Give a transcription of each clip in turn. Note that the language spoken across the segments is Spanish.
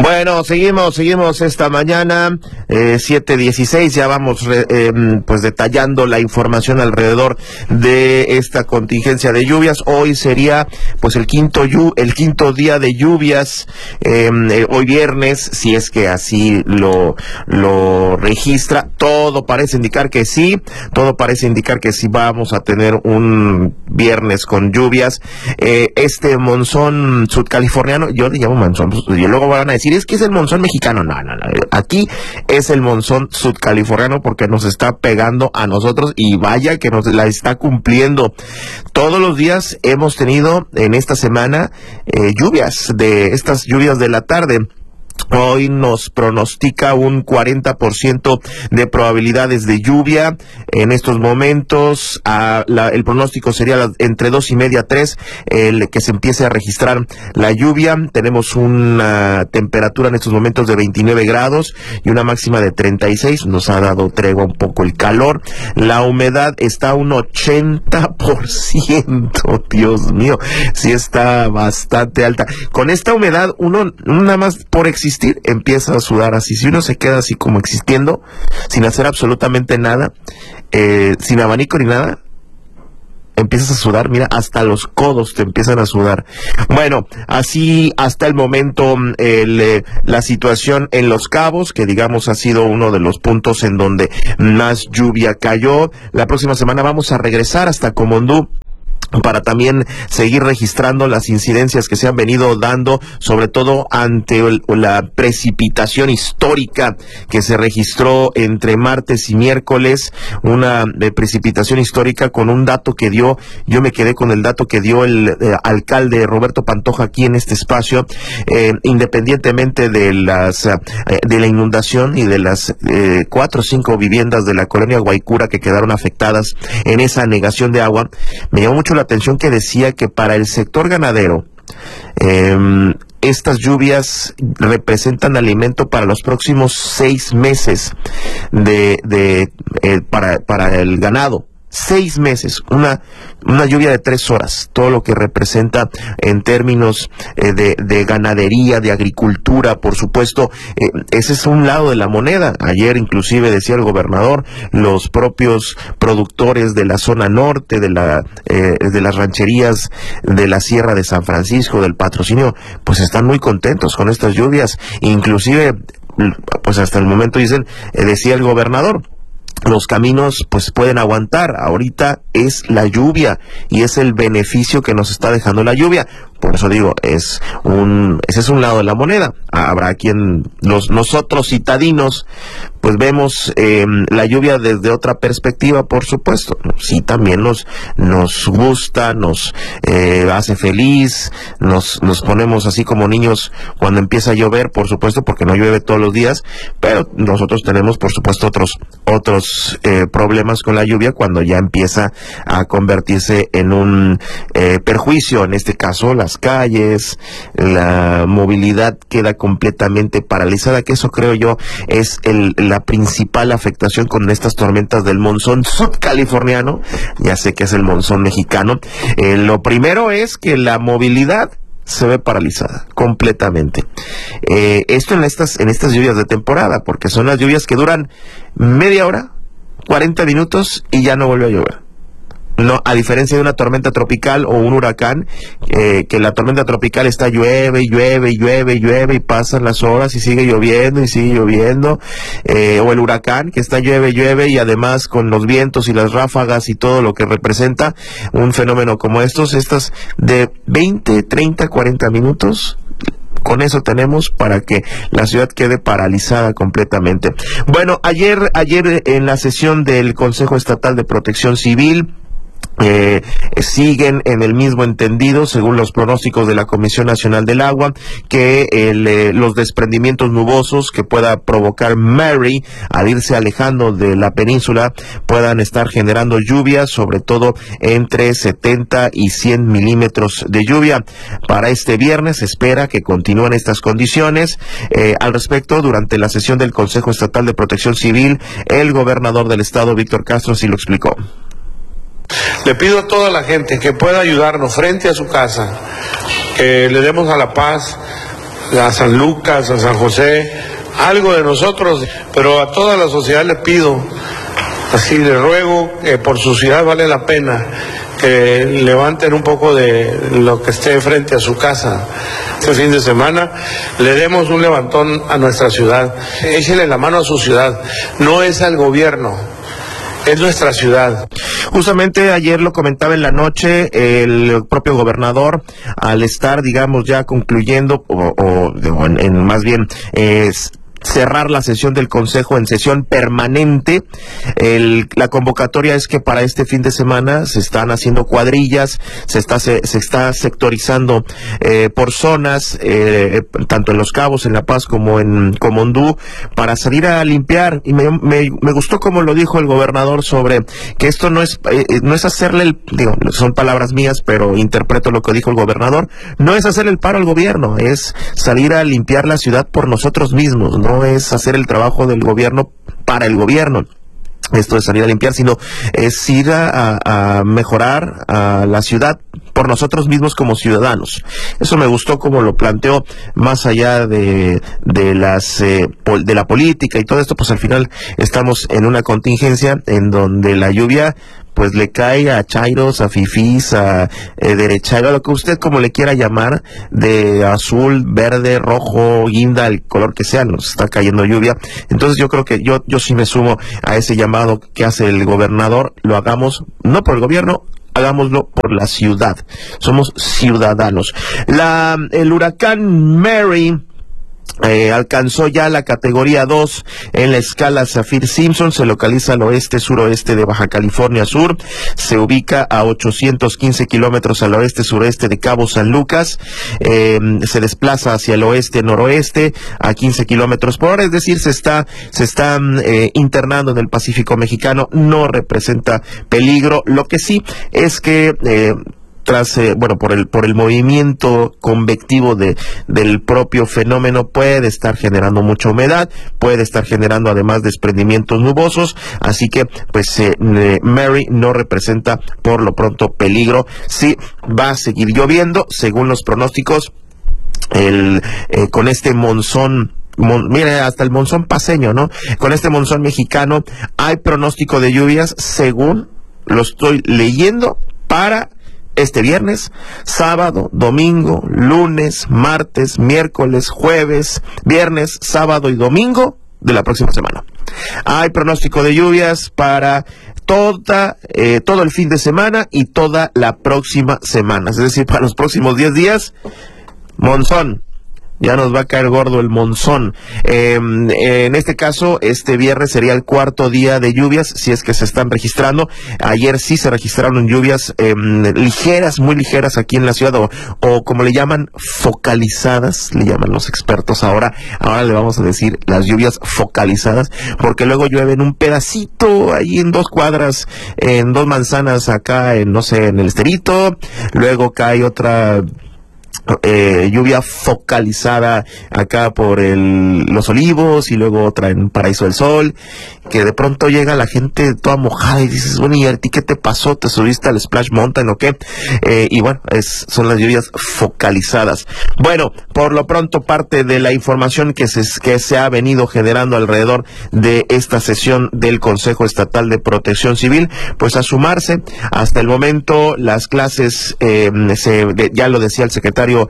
Bueno, seguimos esta mañana, 7:16, ya vamos pues detallando la información alrededor de esta contingencia de lluvias. Hoy sería pues el quinto día de lluvias, hoy viernes, si es que así lo registra. Todo parece indicar que sí vamos a tener un viernes con lluvias. Este monzón sudcaliforniano, yo le llamo monzón, y luego van a decir, es que es el monzón mexicano. No, aquí es el monzón sudcaliforniano porque nos está pegando a nosotros y vaya que nos la está cumpliendo. Todos los días hemos tenido en esta semana lluvias de la tarde. Hoy nos pronostica un 40% de probabilidades de lluvia. En estos momentos, el pronóstico sería entre 2:30 a 3, el que se empiece a registrar la lluvia. Tenemos una temperatura en estos momentos de 29 grados y una máxima de 36. Nos ha dado tregua un poco el calor. La humedad está a un 80%. Dios mío, sí está bastante alta. Con esta humedad, uno nada más por existir empieza a sudar así. Si uno se queda así como existiendo, sin hacer absolutamente nada, sin abanico ni nada, empiezas a sudar, mira, hasta los codos te empiezan a sudar. Bueno, así hasta el momento la situación en Los Cabos, que digamos ha sido uno de los puntos en donde más lluvia cayó. La próxima semana vamos a regresar hasta Comondú para también seguir registrando las incidencias que se han venido dando, sobre todo ante la precipitación histórica que se registró entre martes y miércoles, una precipitación histórica con un dato que dio, yo me quedé con el dato que dio el alcalde Roberto Pantoja aquí en este espacio, independientemente de la inundación y de las 4 o 5 viviendas de la colonia Guaycura que quedaron afectadas en esa anegación de agua. Me llamó mucho la atención que decía que para el sector ganadero estas lluvias representan alimento para los próximos 6 meses para el ganado. 6 meses, una lluvia de 3 horas, todo lo que representa en términos de ganadería, de agricultura, por supuesto. Ese es un lado de la moneda. Ayer inclusive decía el gobernador, los propios productores de la zona norte, de las rancherías de la Sierra de San Francisco, del Patrocinio, pues están muy contentos con estas lluvias. Inclusive, pues hasta el momento decía el gobernador, los caminos pues pueden aguantar. Ahorita es la lluvia y es el beneficio que nos está dejando la lluvia. Por eso digo, ese es un lado de la moneda. Habrá quien, nosotros citadinos, pues vemos la lluvia desde otra perspectiva, por supuesto. Sí, también nos gusta, nos hace feliz, nos ponemos así como niños cuando empieza a llover, por supuesto, porque no llueve todos los días, pero nosotros tenemos, por supuesto, otros problemas con la lluvia cuando ya empieza a convertirse en un perjuicio. En este caso, las calles, la movilidad queda completamente paralizada, que eso creo yo es la principal afectación con estas tormentas del monzón sudcaliforniano. Ya sé que es el monzón mexicano. Lo primero es que la movilidad se ve paralizada completamente. Esto en estas lluvias de temporada, porque son las lluvias que duran media hora, 40 minutos y ya no vuelve a llover. No, a diferencia de una tormenta tropical o un huracán, que la tormenta tropical está llueve y pasan las horas y sigue lloviendo, o el huracán que está llueve y además con los vientos y las ráfagas y todo lo que representa un fenómeno como estas de 20, 30, 40 minutos. Con eso tenemos para que la ciudad quede paralizada completamente. Bueno, ayer en la sesión del Consejo Estatal de Protección Civil, siguen en el mismo entendido, según los pronósticos de la Comisión Nacional del Agua, que los desprendimientos nubosos que pueda provocar Mary al irse alejando de la península puedan estar generando lluvias, sobre todo entre 70 y 100 milímetros de lluvia. Para este viernes se espera que continúen estas condiciones. Al respecto, durante la sesión del Consejo Estatal de Protección Civil, el gobernador del estado, Víctor Castro, sí lo explicó. Le pido a toda la gente que pueda ayudarnos frente a su casa, que le demos a La Paz a San Lucas, a San José, algo de nosotros, pero a toda la sociedad le pido, así le ruego, que por su ciudad vale la pena que levanten un poco de lo que esté frente a su casa. Este fin de semana le demos un levantón a nuestra ciudad, échele la mano a su ciudad, no es al gobierno, es nuestra ciudad. Justamente ayer lo comentaba en la noche el propio gobernador, al estar, digamos, ya concluyendo, más bien, cerrar la sesión del Consejo en sesión permanente. La convocatoria es que para este fin de semana se están haciendo cuadrillas, se está sectorizando por zonas, tanto en Los Cabos, en La Paz, como en Comondú, para salir a limpiar. Y me gustó como lo dijo el gobernador sobre que esto no es hacerle son palabras mías, pero interpreto lo que dijo el gobernador, no es hacer el paro al gobierno, es salir a limpiar la ciudad por nosotros mismos, no es hacer el trabajo del gobierno para el gobierno. Esto de salir a limpiar, sino es ir a mejorar a la ciudad por nosotros mismos como ciudadanos. Eso me gustó como lo planteó, más allá de la política y todo esto. Pues al final estamos en una contingencia en donde la lluvia pues le cae a chairos, a fifís, a derechairos, lo que usted como le quiera llamar, de azul, verde, rojo, guinda, el color que sea, nos está cayendo lluvia. Entonces yo creo que yo sí me sumo a ese llamado que hace el gobernador. Lo hagamos no por el gobierno, hagámoslo por la ciudad. Somos ciudadanos. El huracán Mary alcanzó ya la categoría 2 en la escala Saffir-Simpson, se localiza al oeste-suroeste de Baja California Sur, se ubica a 815 kilómetros al oeste-sureste de Cabo San Lucas, se desplaza hacia el oeste-noroeste a 15 kilómetros por hora, es decir, se está internando en el Pacífico mexicano, no representa peligro. Lo que sí es que por el movimiento convectivo del propio fenómeno, puede estar generando mucha humedad, puede estar generando además desprendimientos nubosos, así que pues Mary no representa por lo pronto peligro. Sí va a seguir lloviendo según los pronósticos, con este monzón. Mire, hasta el monzón paceño, ¿no? Con este monzón mexicano hay pronóstico de lluvias, según lo estoy leyendo, para este viernes, sábado, domingo, lunes, martes, miércoles, jueves, viernes, sábado y domingo de la próxima semana. Hay pronóstico de lluvias para todo el fin de semana y toda la próxima semana. Es decir, para los próximos 10 días, monzón. Ya nos va a caer gordo el monzón. En este caso, este viernes sería el cuarto día de lluvias, si es que se están registrando. Ayer sí se registraron lluvias ligeras, muy ligeras aquí en la ciudad, o como le llaman, focalizadas, le llaman los expertos ahora. Ahora le vamos a decir las lluvias focalizadas, porque luego llueven un pedacito ahí en 2 cuadras, en 2 manzanas acá, en el Esterito. Luego cae otra lluvia focalizada acá por Los Olivos, y luego otra en Paraíso del Sol, que de pronto llega la gente toda mojada y dices, bueno, ¿y a ti qué te pasó? ¿Te subiste al Splash Mountain o qué? Y bueno, son las lluvias focalizadas. Bueno, por lo pronto parte de la información que se ha venido generando alrededor de esta sesión del Consejo Estatal de Protección Civil, pues a sumarse. Hasta el momento las clases, ya lo decía el secretario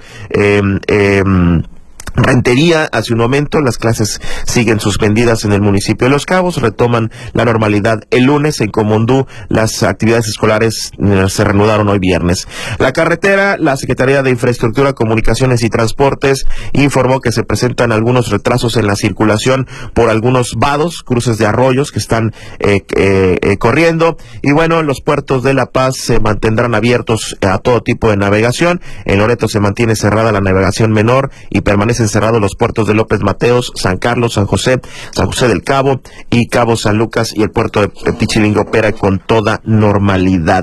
Rentería hace un momento, las clases siguen suspendidas en el municipio de Los Cabos, retoman la normalidad el lunes. En Comondú las actividades escolares se reanudaron hoy viernes. La carretera, la Secretaría de Infraestructura, Comunicaciones y Transportes informó que se presentan algunos retrasos en la circulación por algunos vados, cruces de arroyos que están corriendo, y bueno, los puertos de La Paz se mantendrán abiertos a todo tipo de navegación. En Loreto se mantiene cerrada la navegación menor y permanecen cerrados los puertos de López Mateos, San Carlos, San José del Cabo y Cabo San Lucas, y el puerto de Pichilingue opera con toda normalidad.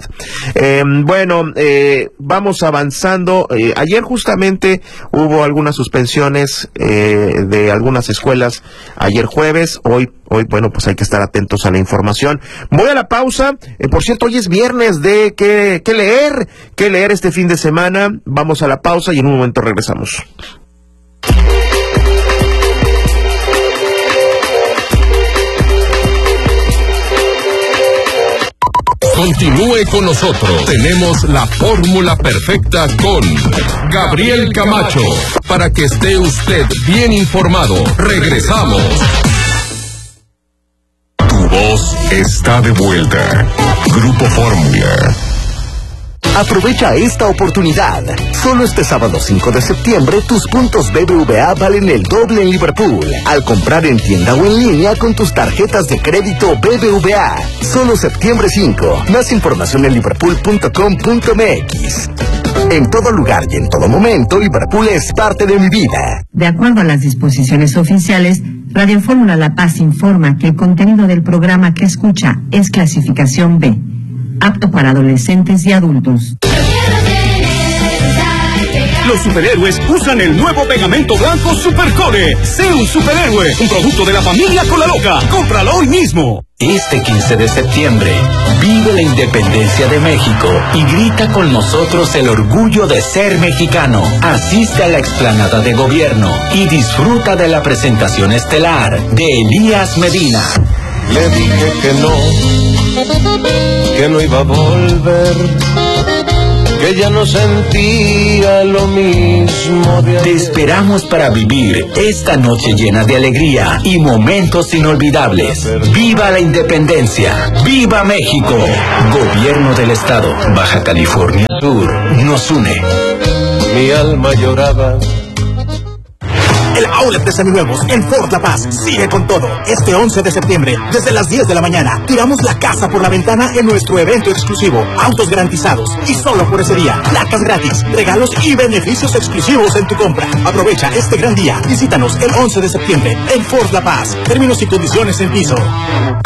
Vamos avanzando. Ayer justamente hubo algunas suspensiones de algunas escuelas, ayer jueves. Hoy, bueno, pues hay que estar atentos a la información. Voy a la pausa. Por cierto, hoy es viernes de qué leer este fin de semana. Vamos a la pausa y en un momento regresamos. Continúe con nosotros. Tenemos la fórmula perfecta con Gabriel Camacho para que esté usted bien informado. Regresamos. Tu voz está de vuelta. Grupo Fórmula. Aprovecha esta oportunidad. Solo este sábado 5 de septiembre, tus puntos BBVA valen el doble en Liverpool. Al comprar en tienda o en línea con tus tarjetas de crédito BBVA. Solo septiembre 5. Más información en liverpool.com.mx. En todo lugar y en todo momento, Liverpool es parte de mi vida. De acuerdo a las disposiciones oficiales, Radio Fórmula La Paz informa que el contenido del programa que escucha es clasificación B, apto para adolescentes y adultos. Los superhéroes usan el nuevo pegamento blanco Supercore. Sé un superhéroe, un producto de la familia Cola Loca. Cómpralo hoy mismo. Este 15 de septiembre, vive la independencia de México y grita con nosotros el orgullo de ser mexicano. Asiste a la explanada de gobierno y disfruta de la presentación estelar de Elías Medina. Le dije que no iba a volver, que ya no sentía lo mismo de ayer. Te esperamos para vivir esta noche llena de alegría y momentos inolvidables. ¡Viva la independencia! ¡Viva México! Gobierno del Estado, Baja California Sur, nos une. Mi alma lloraba. El outlet de seminuevos en Ford La Paz sigue con todo. Este 11 de septiembre, desde las 10 de la mañana, tiramos la casa por la ventana en nuestro evento exclusivo. Autos garantizados y solo por ese día. Placas gratis, regalos y beneficios exclusivos en tu compra. Aprovecha este gran día. Visítanos el 11 de septiembre en Ford La Paz. Términos y condiciones en piso.